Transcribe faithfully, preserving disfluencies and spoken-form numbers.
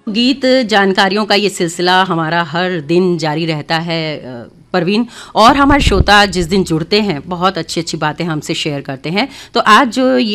गीत जानकारियों का ये सिलसिला हमारा हर दिन जारी रहता है परवीन, और हमारे श्रोता जिस दिन जुड़ते हैं बहुत अच्छी अच्छी बातें हमसे शेयर करते हैं। तो आज जो ये